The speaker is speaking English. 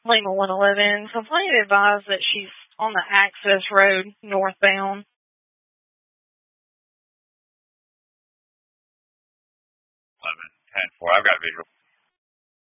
Lima 111. Complainant advised that she's on the access road northbound. 11-10-4. I've got visual.